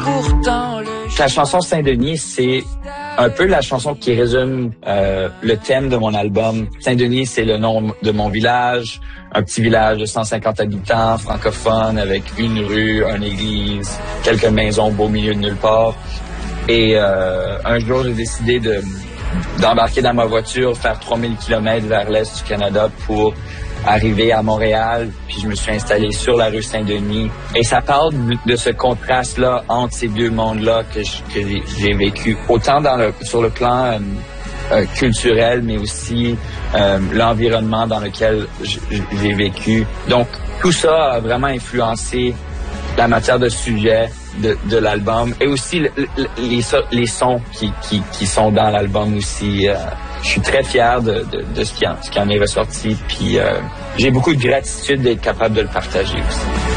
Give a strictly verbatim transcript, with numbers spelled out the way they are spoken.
pourtant le... La chanson Saint-Denis, c'est un peu la chanson qui résume euh, le thème de mon album. Saint-Denis, c'est le nom de mon village, un petit village de cent cinquante habitants, francophone, avec une rue, une église, quelques maisons au beau milieu de nulle part. Et euh, un jour, j'ai décidé de d'embarquer dans ma voiture, faire trois mille kilomètres vers l'est du Canada pour arriver à Montréal, puis je me suis installé sur la rue Saint-Denis. Et ça parle de ce contraste-là entre ces deux mondes-là que je- que j'ai- j'ai vécu, autant dans le, sur le plan euh, euh, culturel, mais aussi euh, l'environnement dans lequel j- j'ai vécu. Donc, tout ça a vraiment influencé la matière de sujet de, de l'album et aussi le- le- les, so- les sons qui, qui, qui sont dans l'album aussi. Euh, je suis très fier de, de, de ce, qui en, ce qui en est ressorti, puis euh, j'ai beaucoup de gratitude d'être capable de le partager aussi.